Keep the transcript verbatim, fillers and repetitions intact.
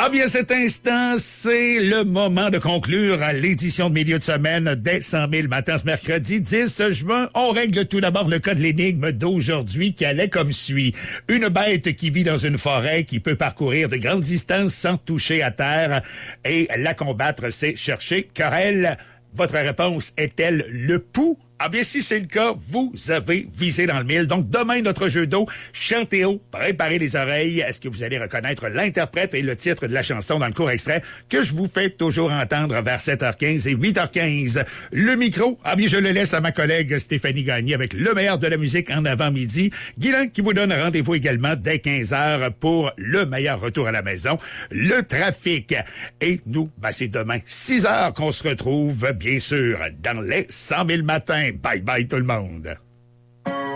Ah bien, cet instant, c'est le moment de conclure l'édition de milieu de semaine des cent mille matins ce mercredi dix juin. On règle tout d'abord le cas de l'énigme d'aujourd'hui qui allait comme suit. Une bête qui vit dans une forêt, qui peut parcourir de grandes distances sans toucher à terre et la combattre, c'est chercher querelle. Votre réponse est-elle le pouls? Ah bien, si c'est le cas, vous avez visé dans le mille. Donc, demain, notre jeu d'eau, chantez haut, préparez les oreilles. Est-ce que vous allez reconnaître l'interprète et le titre de la chanson dans le court extrait que je vous fais toujours entendre vers sept heures quinze et huit heures quinze? Le micro, ah bien, je le laisse à ma collègue Stéphanie Gagné avec le meilleur de la musique en avant-midi. Guylain qui vous donne rendez-vous également dès quinze heures pour le meilleur retour à la maison, le trafic. Et nous, ben, c'est demain, six heures qu'on se retrouve, bien sûr, dans les cent mille matins. Bye bye tout le monde.